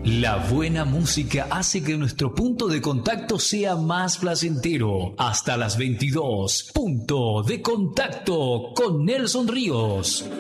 La buena música hace que nuestro punto de contacto sea más placentero. Hasta las 22. Punto de contacto con Nelson Ríos.